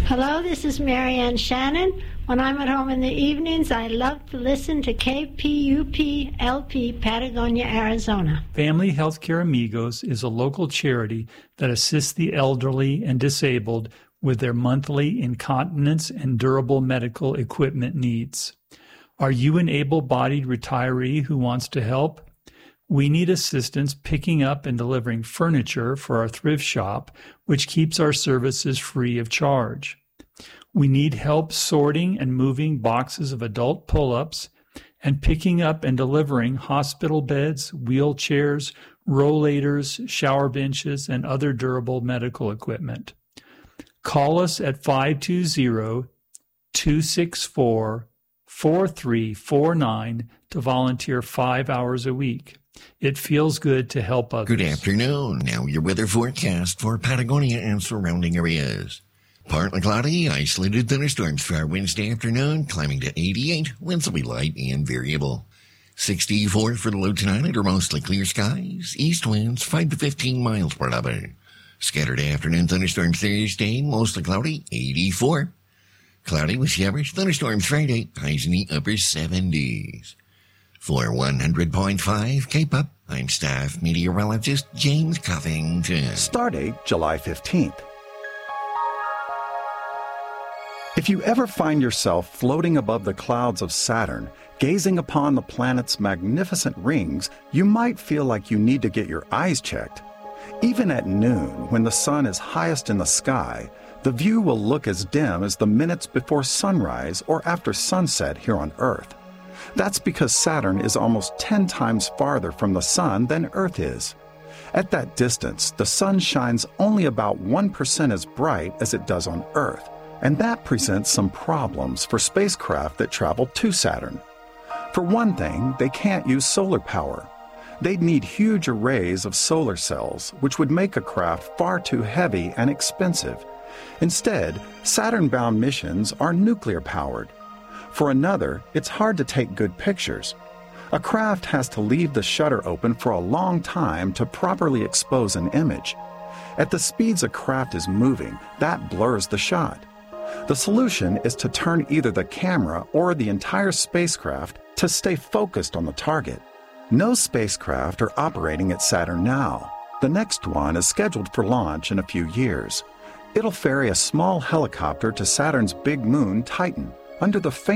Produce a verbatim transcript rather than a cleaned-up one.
Hello, this is Marianne Shannon. When I'm at home in the evenings, I love to listen to K P U P L P, Patagonia, Arizona. Family Healthcare Amigos is a local charity that assists the elderly and disabled with their monthly incontinence and durable medical equipment needs. Are you an able-bodied retiree who wants to help? We need assistance picking up and delivering furniture for our thrift shop, which keeps our services free of charge. We need help sorting and moving boxes of adult pull-ups and picking up and delivering hospital beds, wheelchairs, rollators, shower benches, and other durable medical equipment. Call us at five two zero, two six four, four three four nine to volunteer five hours a week. It feels good to help others. Good afternoon. Now your weather forecast for Patagonia and surrounding areas. Partly cloudy, isolated thunderstorms for our Wednesday afternoon, climbing to eighty-eight. Winds will be light and variable. sixty-four for the low tonight under mostly clear skies. East winds five to fifteen miles per hour. Scattered afternoon thunderstorms Thursday, mostly cloudy, eighty-four. Cloudy with showers, thunderstorms Friday, highs in the upper seventies. For one hundred point five K-Pop, I'm staff meteorologist James Covington. Stardate July fifteenth. If you ever find yourself floating above the clouds of Saturn, gazing upon the planet's magnificent rings, you might feel like you need to get your eyes checked. Even at noon, when the sun is highest in the sky, the view will look as dim as the minutes before sunrise or after sunset here on Earth. That's because Saturn is almost ten times farther from the sun than Earth is. At that distance, the sun shines only about one percent as bright as it does on Earth, and that presents some problems for spacecraft that travel to Saturn. For one thing, they can't use solar power. They'd need huge arrays of solar cells, which would make a craft far too heavy and expensive. Instead, Saturn-bound missions are nuclear-powered. For another, it's hard to take good pictures. A craft has to leave the shutter open for a long time to properly expose an image. At the speeds a craft is moving, that blurs the shot. The solution is to turn either the camera or the entire spacecraft to stay focused on the target. No spacecraft are operating at Saturn now. The next one is scheduled for launch in a few years. It'll ferry a small helicopter to Saturn's big moon, Titan, under the